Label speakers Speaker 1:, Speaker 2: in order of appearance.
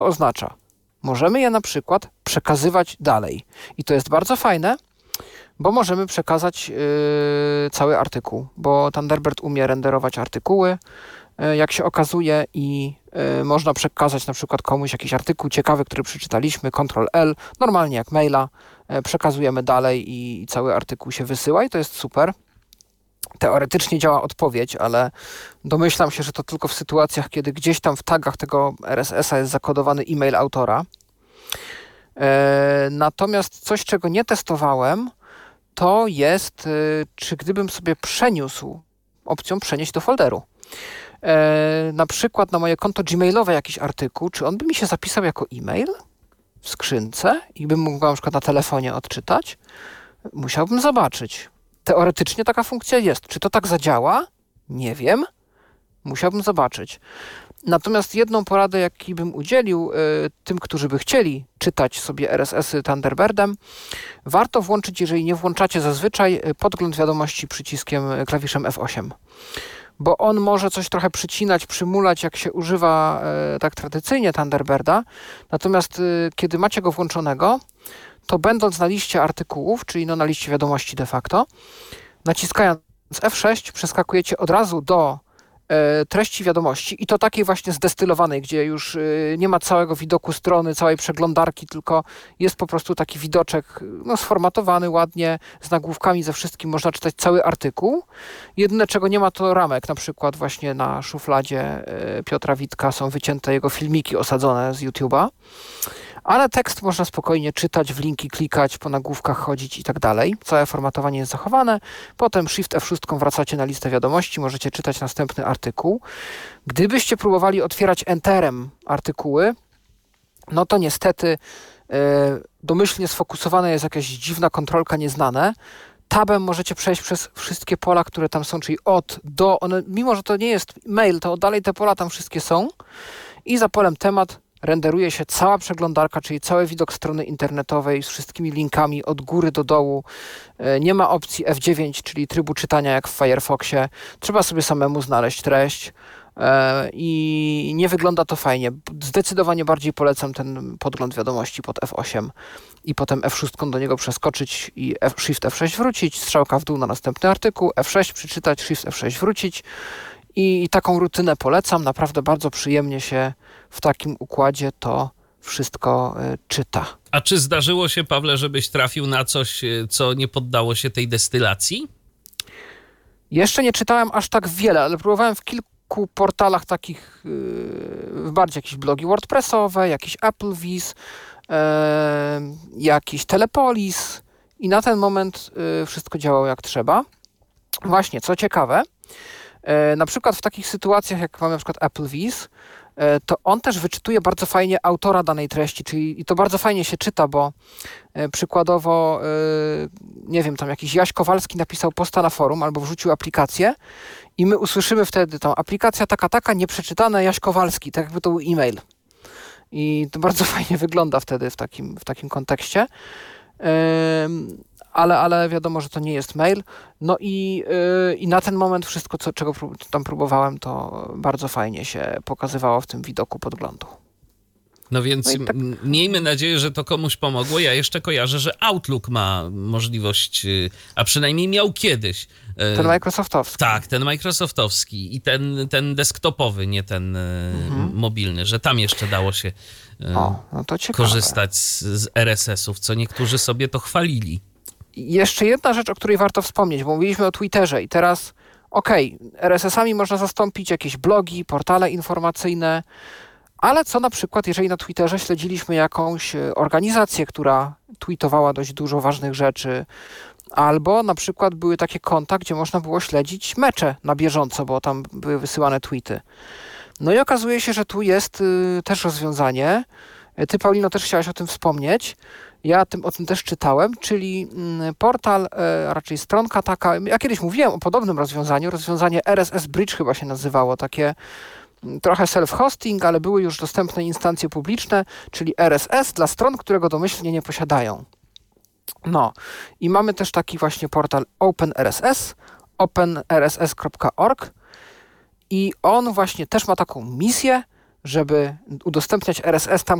Speaker 1: oznacza? Możemy je na przykład przekazywać dalej. I to jest bardzo fajne, bo możemy przekazać cały artykuł, bo Thunderbird umie renderować artykuły, jak się okazuje, i można przekazać na przykład komuś jakiś artykuł ciekawy, który przeczytaliśmy, Ctrl-L, normalnie jak maila, przekazujemy dalej i cały artykuł się wysyła i to jest super. Teoretycznie działa odpowiedź, ale domyślam się, że to tylko w sytuacjach, kiedy gdzieś tam w tagach tego RSS-a jest zakodowany e-mail autora. Natomiast coś, czego nie testowałem, to jest, czy gdybym sobie przeniósł opcją przenieść do folderu, na przykład na moje konto gmailowe jakiś artykuł, czy on by mi się zapisał jako e-mail w skrzynce i bym mógł go na przykład na telefonie odczytać? Musiałbym zobaczyć. Teoretycznie taka funkcja jest. Czy to tak zadziała? Nie wiem. Musiałbym zobaczyć. Natomiast jedną poradę, jakiej bym udzielił tym, którzy by chcieli czytać sobie RSS-y Thunderbirdem, warto włączyć, jeżeli nie włączacie zazwyczaj, podgląd wiadomości przyciskiem, klawiszem F8. Bo on może coś trochę przycinać, przymulać, jak się używa tak tradycyjnie Thunderbirda. Natomiast kiedy macie go włączonego, to będąc na liście artykułów, czyli na liście wiadomości de facto, naciskając F6 przeskakujecie od razu do treści wiadomości i to takiej właśnie zdestylowanej, gdzie już nie ma całego widoku strony, całej przeglądarki, tylko jest po prostu taki widoczek sformatowany ładnie, z nagłówkami, ze wszystkim, można czytać cały artykuł. Jedyne, czego nie ma, to ramek. Na przykład właśnie na szufladzie Piotra Witka są wycięte jego filmiki osadzone z YouTube'a. Ale tekst można spokojnie czytać, w linki klikać, po nagłówkach chodzić i tak dalej. Całe formatowanie jest zachowane. Potem Shift F6 wracacie na listę wiadomości, możecie czytać następny artykuł. Gdybyście próbowali otwierać Enterem artykuły, no to niestety domyślnie sfokusowana jest jakaś dziwna kontrolka nieznane. Tabem możecie przejść przez wszystkie pola, które tam są, czyli od, do, one, mimo że to nie jest mail, to dalej te pola tam wszystkie są. I za polem temat renderuje się cała przeglądarka, czyli cały widok strony internetowej z wszystkimi linkami od góry do dołu. Nie ma opcji F9, czyli trybu czytania jak w Firefoxie. Trzeba sobie samemu znaleźć treść i nie wygląda to fajnie. Zdecydowanie bardziej polecam ten podgląd wiadomości pod F8 i potem F6 do niego przeskoczyć i Shift F6 wrócić, strzałka w dół na następny artykuł, F6 przeczytać, Shift F6 wrócić. I taką rutynę polecam. Naprawdę bardzo przyjemnie się w takim układzie to wszystko czyta.
Speaker 2: A czy zdarzyło się, Pawle, żebyś trafił na coś, co nie poddało się tej destylacji?
Speaker 1: Jeszcze nie czytałem aż tak wiele, ale próbowałem w kilku portalach takich, bardziej jakieś blogi WordPressowe, jakiś Applevis, jakiś Telepolis i na ten moment wszystko działało jak trzeba. Właśnie, co ciekawe, na przykład w takich sytuacjach, jak mamy na przykład Applevis, to on też wyczytuje bardzo fajnie autora danej treści, czyli i to bardzo fajnie się czyta, bo przykładowo, nie wiem, tam jakiś Jaś Kowalski napisał posta na forum albo wrzucił aplikację i my usłyszymy wtedy tą aplikacja taka, nieprzeczytane Jaś Kowalski, tak jakby to był e-mail. I to bardzo fajnie wygląda wtedy w takim kontekście. Ale wiadomo, że to nie jest mail. No i na ten moment wszystko, czego tam próbowałem, to bardzo fajnie się pokazywało w tym widoku podglądu.
Speaker 2: No więc tak, miejmy nadzieję, że to komuś pomogło. Ja jeszcze kojarzę, że Outlook ma możliwość, a przynajmniej miał kiedyś.
Speaker 1: Ten Microsoftowski.
Speaker 2: Tak, ten Microsoftowski i ten desktopowy, nie ten mobilny, że tam jeszcze dało się
Speaker 1: no to
Speaker 2: korzystać z RSS-ów, co niektórzy sobie to chwalili.
Speaker 1: Jeszcze jedna rzecz, o której warto wspomnieć, bo mówiliśmy o Twitterze i teraz RSS-ami można zastąpić jakieś blogi, portale informacyjne, ale co na przykład, jeżeli na Twitterze śledziliśmy jakąś organizację, która tweetowała dość dużo ważnych rzeczy, albo na przykład były takie konta, gdzie można było śledzić mecze na bieżąco, bo tam były wysyłane tweety. No i okazuje się, że tu jest też rozwiązanie. Ty, Paulino, też chciałaś o tym wspomnieć. Ja o tym też czytałem, czyli portal, raczej stronka taka, ja kiedyś mówiłem o podobnym rozwiązanie RSS Bridge chyba się nazywało, takie trochę self-hosting, ale były już dostępne instancje publiczne, czyli RSS dla stron, którego domyślnie nie posiadają. No i mamy też taki właśnie portal OpenRSS, openrss.org i on właśnie też ma taką misję, żeby udostępniać RSS tam,